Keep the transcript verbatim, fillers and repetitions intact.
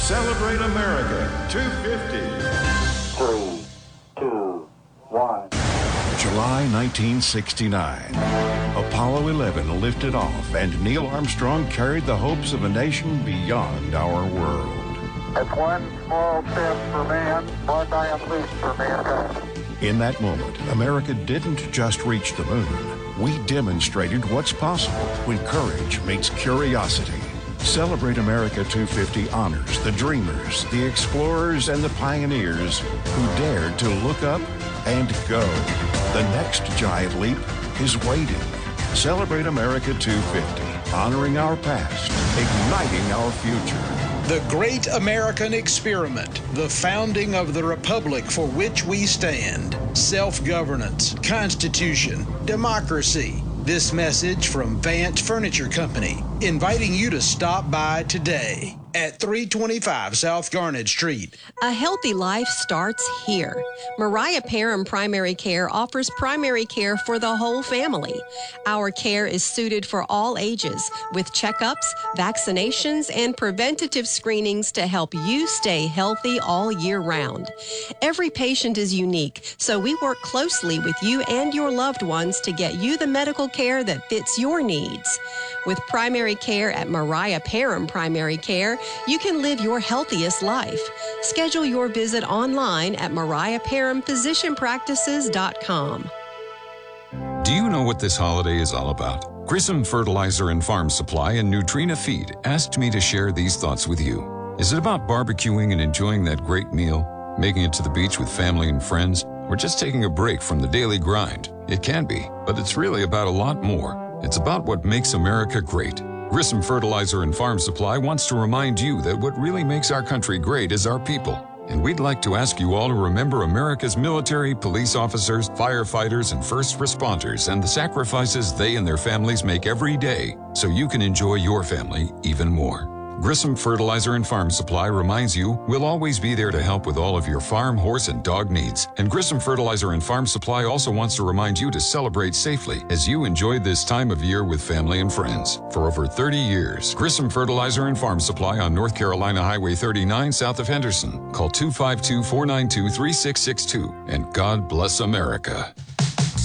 Celebrate America two fifty. Three, two, one. July nineteen sixty-nine. Apollo eleven lifted off, and Neil Armstrong carried the hopes of a nation beyond our world. It's one small step for man, one giant leap for mankind. In that moment, America didn't just reach the moon. We demonstrated what's possible when courage meets curiosity. Celebrate America two fifty honors the dreamers, the explorers, and the pioneers who dared to look up and go. The next giant leap is waiting. Celebrate America two fifty, honoring our past, igniting our future. The Great American Experiment, the founding of the republic for which we stand. Self-governance, Constitution, democracy. This message from Vance Furniture Company, inviting you to stop by today at three twenty-five South Garnet Street. A healthy life starts here. Mariah Parham Primary Care offers primary care for the whole family. Our care is suited for all ages with checkups, vaccinations, and preventative screenings to help you stay healthy all year round. Every patient is unique, so we work closely with you and your loved ones to get you the medical care that fits your needs. With primary care at Mariah Parham Primary Care, you can live your healthiest life. Schedule your visit online at mariah parham physician practices dot com. Do you know what this holiday is all about? Grissom Fertilizer and Farm Supply and Nutrina Feed asked me to share these thoughts with you. Is it about barbecuing and enjoying that great meal, making it to the beach with family and friends, or just taking a break from the daily grind? It can be, but it's really about a lot more. It's about what makes America great. Grissom Fertilizer and Farm Supply wants to remind you that what really makes our country great is our people. And we'd like to ask you all to remember America's military, police officers, firefighters, and first responders and the sacrifices they and their families make every day so you can enjoy your family even more. Grissom Fertilizer and Farm Supply reminds you we'll always be there to help with all of your farm, horse, and dog needs. And Grissom Fertilizer and Farm Supply also wants to remind you to celebrate safely as you enjoy this time of year with family and friends. For over thirty years, Grissom Fertilizer and Farm Supply on North Carolina Highway thirty-nine south of Henderson. Call two five two, four nine two, three six six two. And God bless America.